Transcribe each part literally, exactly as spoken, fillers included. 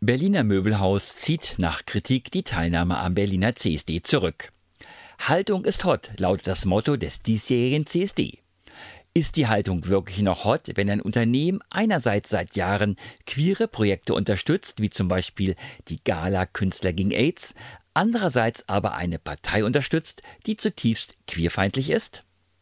Berliner Möbelhaus zieht nach Kritik die Teilnahme am Berliner C S D zurück. Haltung ist hot, lautet das Motto des diesjährigen C S D. Ist die Haltung wirklich noch hot, wenn ein Unternehmen einerseits seit Jahren queere Projekte unterstützt, wie zum Beispiel die Gala Künstler gegen AIDS, andererseits aber eine Partei unterstützt, die zutiefst queerfeindlich ist?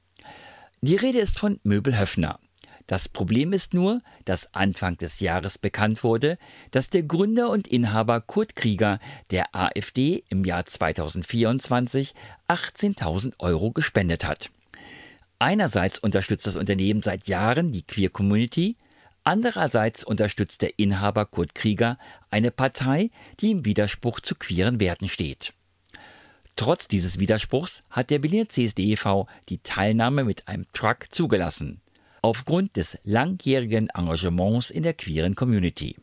Die Rede ist von Möbel Höffner. Das Problem ist nur, dass Anfang des Jahres bekannt wurde, dass der Gründer und Inhaber Kurt Krieger der AfD im Jahr zweitausendvierundzwanzig achtzehntausend Euro gespendet hat. Einerseits unterstützt das Unternehmen seit Jahren die Queer-Community, andererseits unterstützt der Inhaber Kurt Krieger eine Partei, die im Widerspruch zu queeren Werten steht. Trotz dieses Widerspruchs hat der Berliner C S D e V die Teilnahme mit einem Truck zugelassen, aufgrund des langjährigen Engagements in der queeren Community.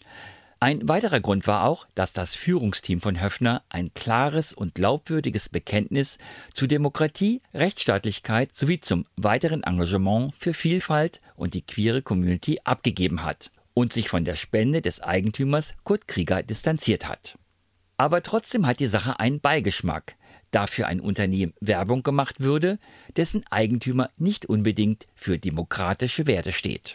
Ein weiterer Grund war auch, dass das Führungsteam von Höffner ein klares und glaubwürdiges Bekenntnis zu Demokratie, Rechtsstaatlichkeit sowie zum weiteren Engagement für Vielfalt und die queere Community abgegeben hat und sich von der Spende des Eigentümers Kurt Krieger distanziert hat. Aber trotzdem hat die Sache einen Beigeschmack, da für ein Unternehmen Werbung gemacht würde, dessen Eigentümer nicht unbedingt für demokratische Werte steht.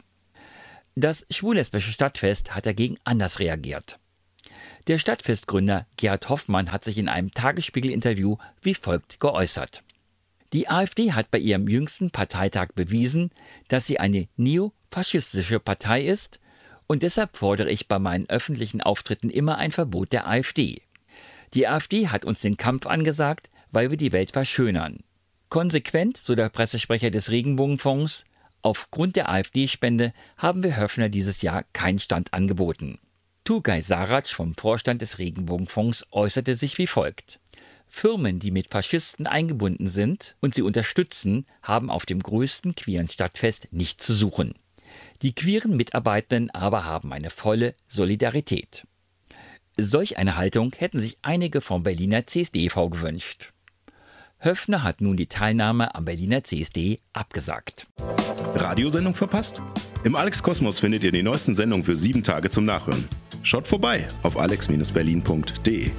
Das schwul-lesbische Stadtfest hat dagegen anders reagiert. Der Stadtfestgründer Gerhard Hoffmann hat sich in einem Tagesspiegel-Interview wie folgt geäußert. Die AfD hat bei ihrem jüngsten Parteitag bewiesen, dass sie eine neofaschistische Partei ist, und deshalb fordere ich bei meinen öffentlichen Auftritten immer ein Verbot der AfD. Die AfD hat uns den Kampf angesagt, weil wir die Welt verschönern. Konsequent, so der Pressesprecher des Regenbogenfonds, aufgrund der AfD-Spende haben wir Höffner dieses Jahr keinen Stand angeboten. Tugay Sarac vom Vorstand des Regenbogenfonds äußerte sich wie folgt. Firmen, die mit Faschisten eingebunden sind und sie unterstützen, haben auf dem größten queeren Stadtfest nichts zu suchen. Die queeren Mitarbeitenden aber haben eine volle Solidarität. Solch eine Haltung hätten sich einige vom Berliner C S D e V gewünscht. Höffner hat nun die Teilnahme am Berliner C S D abgesagt. Radiosendung verpasst? Im Alex Kosmos findet ihr die neuesten Sendungen für sieben Tage zum Nachhören. Schaut vorbei auf alex berlin punkt de.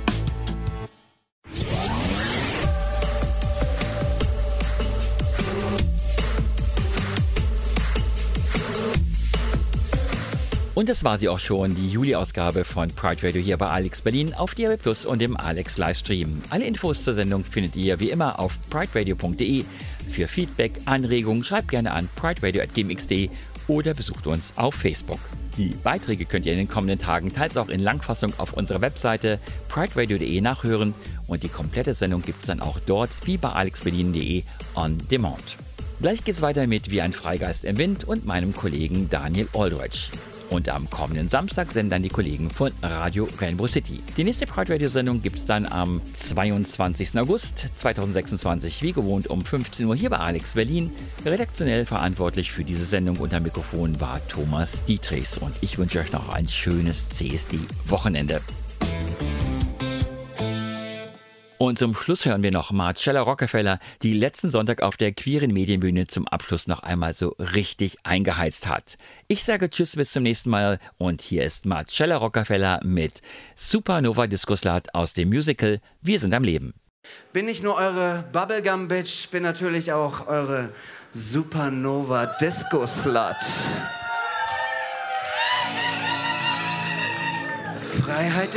Und das war sie auch schon, die Juli-Ausgabe von Pride Radio hier bei Alex Berlin auf D A B Plus und im Alex Livestream. Alle Infos zur Sendung findet ihr wie immer auf pride radio punkt de. Für Feedback, Anregungen schreibt gerne an prideradio at gmx punkt de oder besucht uns auf Facebook. Die Beiträge könnt ihr in den kommenden Tagen teils auch in Langfassung auf unserer Webseite pride radio punkt de nachhören und die komplette Sendung gibt es dann auch dort wie bei alex berlin punkt de on demand. Gleich geht's weiter mit Wie ein Freigeist im Wind und meinem Kollegen Daniel Aldrich. Und am kommenden Samstag senden dann die Kollegen von Radio Rainbow City. Die nächste Pride Radio Sendung gibt es dann am zweiundzwanzigsten August zweitausendsechsundzwanzig, wie gewohnt um fünfzehn Uhr hier bei Alex Berlin. Redaktionell verantwortlich für diese Sendung unter Mikrofon war Thomas Dietrichs und ich wünsche euch noch ein schönes C S D-Wochenende. Und zum Schluss hören wir noch Marcella Rockefeller, die letzten Sonntag auf der queeren Medienbühne zum Abschluss noch einmal so richtig eingeheizt hat. Ich sage Tschüss, bis zum nächsten Mal und hier ist Marcella Rockefeller mit Supernova Disco-Slut aus dem Musical Wir sind am Leben. Bin nicht nur eure Bubblegum-Bitch, bin natürlich auch eure Supernova Disco-Slut. Freiheit